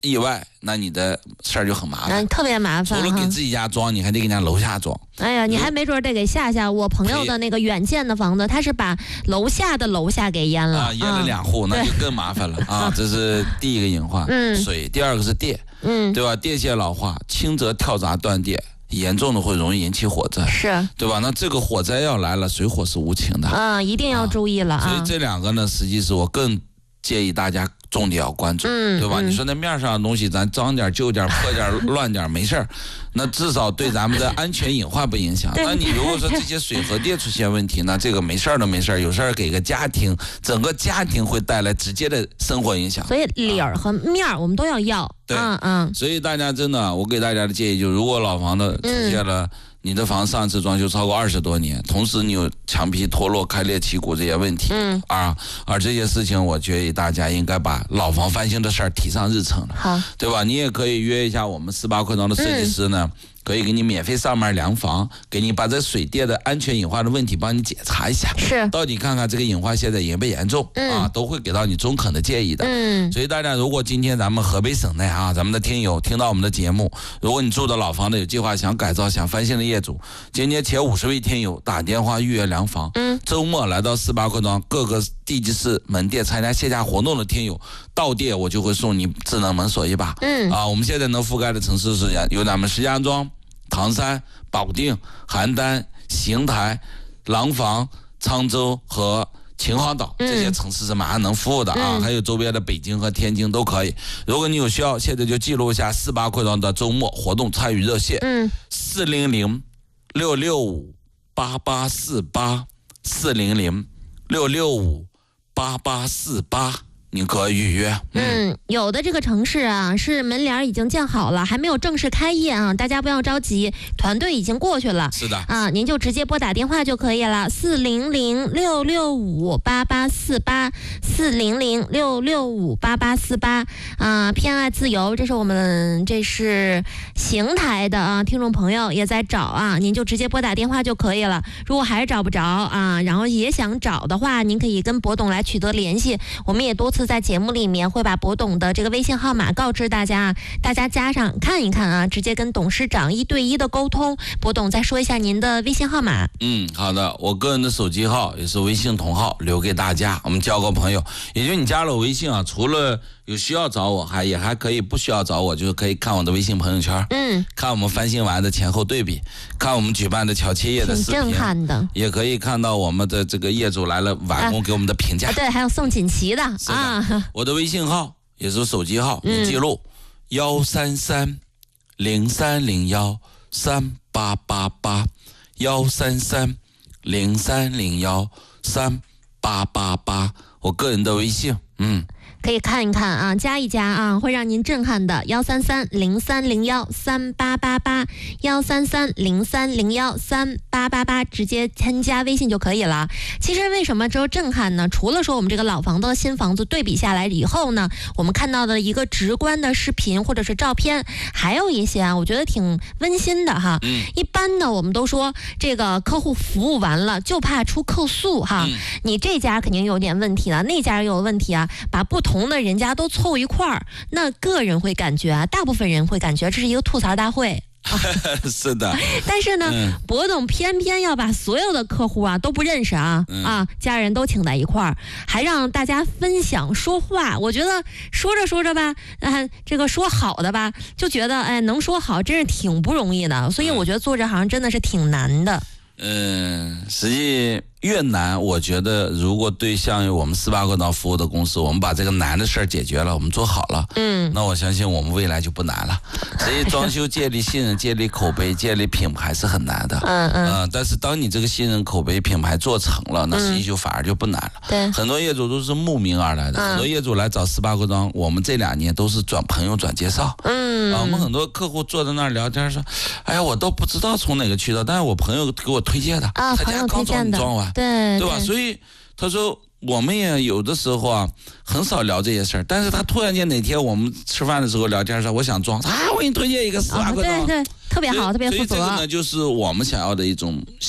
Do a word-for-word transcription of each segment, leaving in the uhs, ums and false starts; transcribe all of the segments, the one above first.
意外，那你的事儿就很麻烦， 嗯，特别麻烦。 除了给自己家装，你还得给人家楼下装。 哎呀，你还没准得给夏夏。我朋友的那个远建的房子，他是把楼下的楼下给淹了， 啊，淹了两户，嗯、那就更麻烦了啊！这是第一个隐患，嗯，水；第二个是电，嗯，对吧？电线老化，轻则跳闸断电，严重的会容易引起火灾， 是， 对吧？那这个火灾要来了，水火是无情的， 嗯，一定要注意了啊！ 所以这两个呢，实际是我更建议大家重点要关注，嗯、对吧？嗯、你说那面上的东西，咱脏点、旧点、破点、乱点没事儿，那至少对咱们的安全隐患不影响。那你如果说这些水和电出现问题，那这个没事儿都没事儿，有事儿给个家庭，整个家庭会带来直接的生活影响。 所以理儿和面儿我们都要要。 对， 嗯嗯。 所以大家真的，我给大家的建议就是，如果老房子出现了。嗯你的房上次装修超过二十多年，同时你有墙皮脱落、开裂、起骨这些问题，嗯啊，而这些事情，我建议大家应该把老房翻新的事儿提上日程了， 好， 对吧？你也可以约一下我们四八扩张的设计师呢。嗯可以给你免费上门量房，给你把这水电的安全隐患的问题帮你检查一下， 是到底看看这个隐患现在严不严重、嗯、啊，都会给到你中肯的建议的。嗯，所以大家如果今天咱们河北省内啊，咱们的听友听到我们的节目，如果你住的老房子有计划想改造、想翻新的业主，今天前五十位听友打电话预约量房，嗯，周末来到四八扩张各个地级市门店参加线下活动的听友，到店我就会送你智能门锁一把。嗯，啊，我们现在能覆盖的城市是有咱们石家庄、唐山、保定、邯郸、邢台、廊坊、沧州和秦皇岛这些城市是马上能服务的啊，嗯、还有周边的北京和天津都可以。如果你有需要，现在就记录一下四八扩张的周末活动参与热线，嗯，四零零六六五八八四八，四零零六六五八八四八。你可以预约。 嗯，嗯，有的这个城市啊，是门帘已经建好了，还没有正式开业啊，大家不要着急，团队已经过去了。 是的啊，您就直接拨打电话就可以了，四零零六六五八八四八，四零零六六五八八四八啊，偏爱自由，这是我们这是邢台的啊，听众朋友也在找啊，您就直接拨打电话就可以了。如果还是找不着啊，然后也想找的话，您可以跟博董来取得联系，我们也多次在节目里面会把博董的这个微信号码告知大家，大家加上看一看啊，直接跟董事长一对一的沟通。博董再说一下您的微信号码。 嗯，好的，我个人的手机号也是微信同号，留给大家，我们交个朋友。也就你加了我微信啊，除了有需要找我，还也还可以不需要找我，就是可以看我的微信朋友圈，嗯，看我们翻新完的前后对比，看我们举办的乔切业的视频， 挺震撼的， 也可以看到我们的这个业主来了完工给我们的评价、 啊啊。对，还有送锦旗的啊。 我的微信号也是手机号，你记录幺三三零三零幺三八八八，幺三三零三零幺三八八八，我个人的微信，嗯。 可以看一看啊，加一加啊，会让您震撼的。幺三三零三零幺三八八八，幺三三零三零幺三八八八，直接添加微信就可以了。其实为什么说震撼呢？除了说我们这个老房子和新房子对比下来以后呢，我们看到的一个直观的视频或者是照片，还有一些啊，我觉得挺温馨的哈。嗯。一般呢，我们都说这个客户服务完了，就怕出客诉哈。嗯。你这家肯定有点问题了，那家又有问题啊，把不同同的人家都凑一块儿，那个人会感觉啊，大部分人会感觉这是一个吐槽大会。 是的， 但是呢，嗯、博董偏偏要把所有的客户啊都不认识啊、嗯、啊，家人都请在一块儿，还让大家分享说话。我觉得说着说着吧，啊，这个说好的吧，就觉得哎，能说好真是挺不容易的。所以我觉得做这行真的是挺难的。 嗯，实际越难，我觉得如果对像我们四八扩张服务的公司，我们把这个难的事儿解决了，我们做好了，嗯，那我相信我们未来就不难了。所以装修建立信任、建立口碑、建立品牌是很难的，嗯嗯、呃，但是当你这个信任、口碑、品牌做成了，那实际就反而就不难了。对、嗯，很多业主都是慕名而来的，嗯、很多业主来找四八扩张，我们这两年都是转朋友转介绍，嗯，啊，我们很多客户坐在那儿聊天说，哎呀，我都不知道从哪个渠道，但是我朋友给我推荐的， 啊， 他家刚装装完。 对对吧？所以他说我们也有的时候啊，很少聊这些事儿。但是他突然间哪天我们吃饭的时候聊天说，我想装啊，我给你推荐一个四八扩张， 对对，特别好，特别负责。 所以这个呢，就是我们想要的一种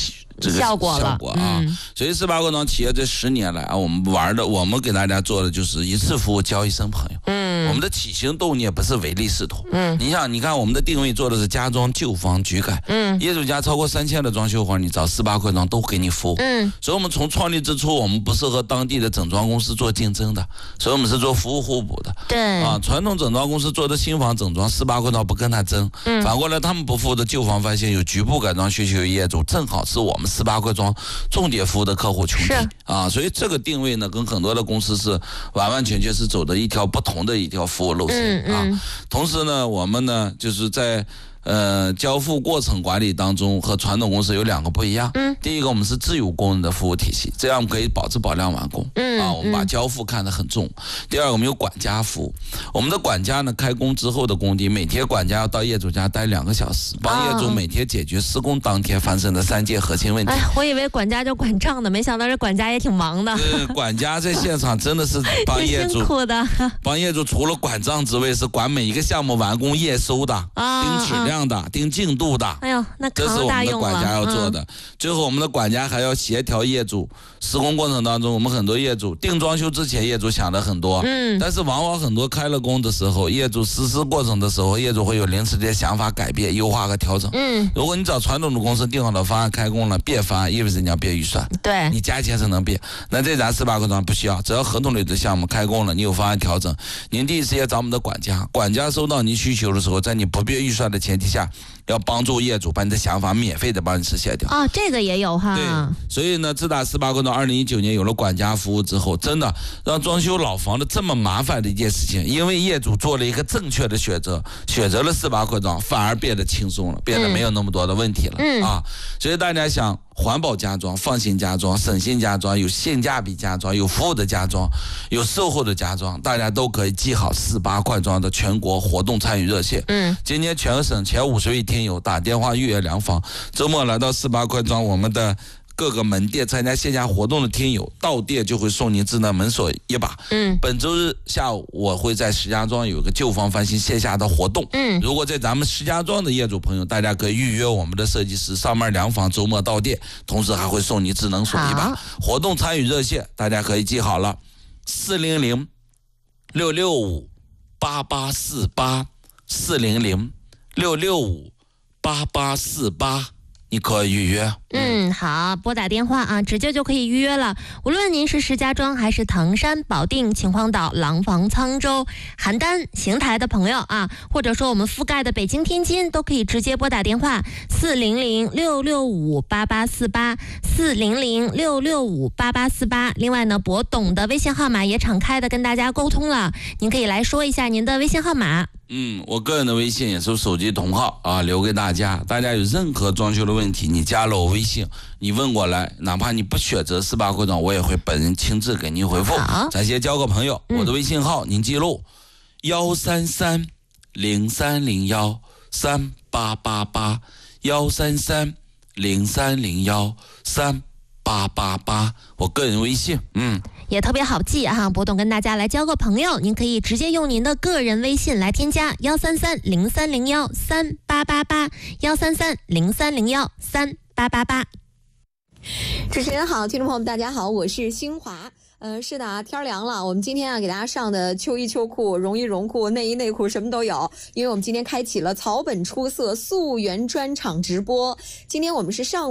这个效果了效果啊。嗯、所以四八罐装企业这十年来啊，我们玩的，我们给大家做的就是一次服务交一生朋友。嗯，我们的起心动念不是唯利是图。嗯，你想，你看我们的定位做的是家装、旧房、局改。嗯，业主家超过三千的装修活，你找四八罐装都给你服务。嗯，所以我们从创立之初，我们不是和当地的整装公司做竞争的，所以我们是做服务互补的。 对啊，传统整装公司做的新房整装，四八罐装不跟他争。嗯，反过来他们不服务的旧房翻新有局部改装需求的业主，正好是我们四八罐装重点服务的客户群体啊，所以这个定位呢，跟很多的公司是完完全全是走的一条不同的一条服务路线啊。嗯嗯、同时呢，我们呢就是在。呃，交付过程管理当中和传统公司有两个不一样。嗯，第一个我们是自有工人的服务体系，这样我们可以保质保量完工。嗯啊，我们把交付看得很重。嗯、第二个我们有管家服务，我们的管家呢开工之后的工地，每天管家要到业主家待两个小时，帮业主每天解决施工当天发生的三件核心问题。 哎，我以为管家就管账的，没想到这管家也挺忙的。 呃，管家在现场真的是帮业主辛苦的， 帮业主除了管账之外，是管每一个项目完工验收的，啊、盯质量。的盯进度的， 哎呦，那这是我们的管家要做的。嗯、最后，我们的管家还要协调业主施工过程当中，我们很多业主定装修之前，业主想的很多，嗯，但是往往很多开了工的时候，业主实施过程的时候，业主会有临时的想法改变、优化和调整。嗯，如果你找传统的公司定好的方案开工了，变方案意味着你要变预算， 对， 你加钱是能变。那这咱四八罐装不需要，只要合同里的项目开工了，你有方案调整，您第一时间找我们的管家，管家收到您需求的时候，在你不变预算的前提下。要帮助业主把你的想法免费的帮你实现掉哦，这个也有哈。 对，所以呢，自打四八罐装二零一九年有了管家服务之后，真的让装修老房的这么麻烦的一件事情，因为业主做了一个正确的选择，选择了四八罐装，反而变得轻松了，变得没有那么多的问题了、嗯、啊。所以大家想环保家装、放心家装、省心家装、有性价比家装、有服务的家装、有售后的家装，大家都可以记好四八罐装的全国活动参与热线。嗯，今年全省前五十位听友打电话预约量房，周末来到四八罐装我们的各个门店参加线下活动的听友，到店就会送您智能门锁一把。嗯，本周日下午我会在石家庄有一个旧房翻新线下的活动。嗯，如果在咱们石家庄的业主朋友，大家可以预约我们的设计师上门量房，周末到店，同时还会送你智能锁一把。活动参与热线大家可以记好了，四零零六六五八八四八，四零零六六五八八四八。你可以预约。 嗯，好，拨打电话啊，直接就可以预约了。无论您是石家庄还是唐山、保定、秦皇岛、廊坊、沧州、邯郸、邢台的朋友啊，或者说我们覆盖的北京、天津，都可以直接拨打电话四零零六六五八八四八，四零零六六五八八四八。另外呢，博董的微信号码也敞开的跟大家沟通了，您可以来说一下您的微信号码。 嗯，我个人的微信也是手机同号啊，留给大家。大家有任何装修的问题，你加了我微信，你问过来，哪怕你不选择四八罐装，我也会本人亲自给您回复。咱先交个朋友，我的微信号、嗯、您记录：幺三三零三零幺三八八八，幺三三零三零幺三八八八，我个人微信，嗯。 也特别好记哈、啊，博董跟大家来交个朋友，您可以直接用您的个人微信来添加幺三三零三零幺三八八八，幺三三零三零幺三八八八。 主持人好，听众朋友们大家好，我是新华。呃，是的啊，天凉了，我们今天啊给大家上的秋衣秋裤、绒衣绒裤、内衣内裤什么都有，因为我们今天开启了草本出色溯源专场直播。今天我们是上午